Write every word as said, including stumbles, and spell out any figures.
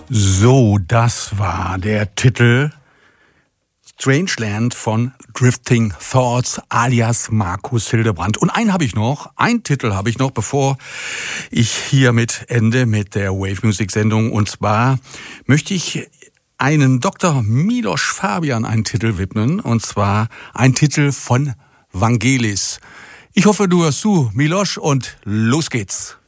So, das war der Titel Strangeland von Drifting Thoughts alias Markus Hildebrandt. Und einen habe ich noch, einen Titel habe ich noch, bevor ich hiermit ende mit der Wave Music Sendung. Und zwar möchte ich einen Doktor Milos Fabian einen Titel widmen. Und zwar ein Titel von Vangelis. Ich hoffe, du hörst zu, Milos, und los geht's.